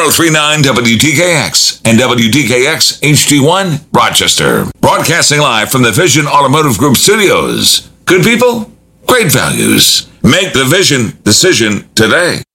1039 WDKX and WDKX HD1 Rochester. Broadcasting live from the Vision Automotive Group studios. Good people, great values. Make the Vision decision today.